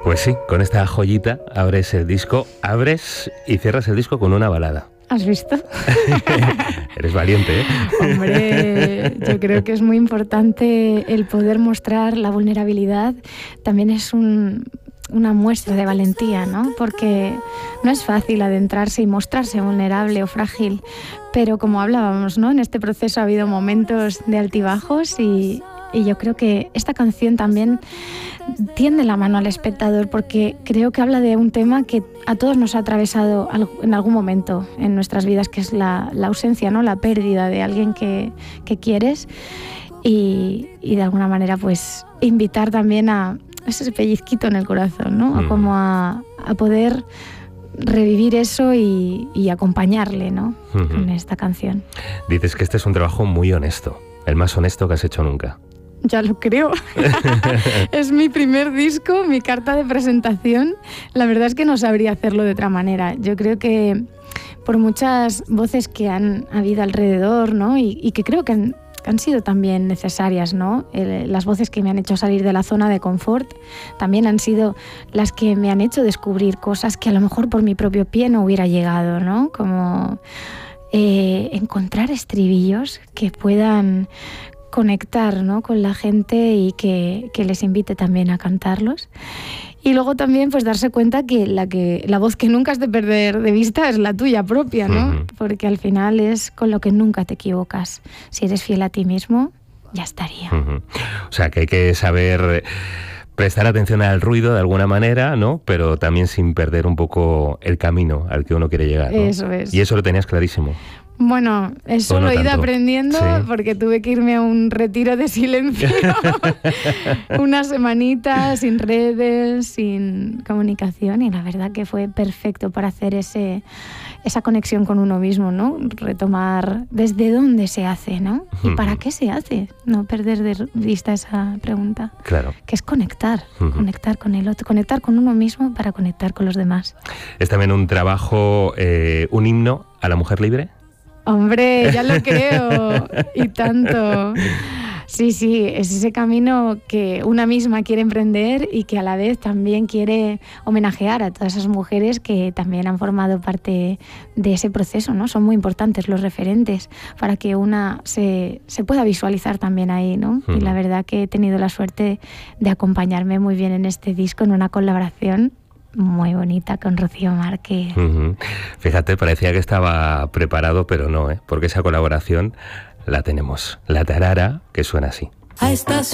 Pues sí, con esta joyita abres el disco, abres y cierras el disco con una balada. ¿Has visto? Eres valiente, ¿eh? Hombre, yo creo que es muy importante el poder mostrar la vulnerabilidad. También es una muestra de valentía, ¿no? Porque no es fácil adentrarse y mostrarse vulnerable o frágil, pero como hablábamos, ¿no? En este proceso ha habido momentos de altibajos y yo creo que esta canción también tiende la mano al espectador, porque creo que habla de un tema que a todos nos ha atravesado en algún momento en nuestras vidas, que es la ausencia, ¿no? La pérdida de alguien que quieres y de alguna manera pues invitar también a ese pellizquito en el corazón, ¿no? A poder revivir eso y acompañarle, ¿no? En esta canción. Dices que este es un trabajo muy honesto, el más honesto que has hecho nunca. Ya lo creo. Es mi primer disco, mi carta de presentación. La verdad es que no sabría hacerlo de otra manera. Yo creo que por muchas voces que han habido alrededor, ¿no? Y que creo que han sido también necesarias, ¿no? Las voces que me han hecho salir de la zona de confort también han sido las que me han hecho descubrir cosas que a lo mejor por mi propio pie no hubiera llegado, ¿no? Como encontrar estribillos que puedan conectar, ¿no? Con la gente y que les invite también a cantarlos. Y luego también pues darse cuenta que la voz que nunca has de perder de vista es la tuya propia, ¿no? Porque al final es con lo que nunca te equivocas. Si eres fiel a ti mismo, ya estaría. O sea, que hay que saber prestar atención al ruido de alguna manera, ¿no? Pero también sin perder un poco el camino al que uno quiere llegar, ¿no? Eso es. Y eso lo tenías clarísimo. Bueno, eso lo he ido aprendiendo, sí, porque tuve que irme a un retiro de silencio, una semanita sin redes, sin comunicación, y la verdad que fue perfecto para hacer esa conexión con uno mismo, ¿no? Retomar desde dónde se hace, ¿no? Y para qué se hace, no perder de vista esa pregunta. Claro. Que es conectar, conectar con el otro, conectar con uno mismo para conectar con los demás. ¿Es también un trabajo, un himno a la mujer libre? Hombre, ya lo creo, y tanto. Sí, es ese camino que una misma quiere emprender y que a la vez también quiere homenajear a todas esas mujeres que también han formado parte de ese proceso, ¿no? Son muy importantes los referentes para que una se pueda visualizar también ahí, ¿no? Y la verdad que he tenido la suerte de acompañarme muy bien en este disco, en una colaboración muy bonita con Rocío Márquez. Fíjate, parecía que estaba preparado, pero no, porque esa colaboración la tenemos. La tarara, que suena así. A estas